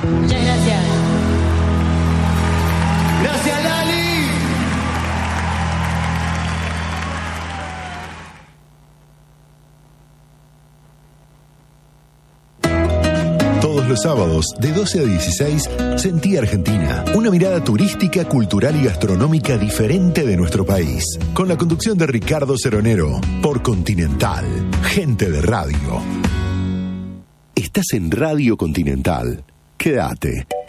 Muchas gracias. Gracias, Lali. Todos los sábados, de 12 a 16, Sentí Argentina. Una mirada turística, cultural y gastronómica diferente de nuestro país. Con la conducción de Ricardo Ceronero, por Continental. Gente de radio. Estás en Radio Continental. Quédate.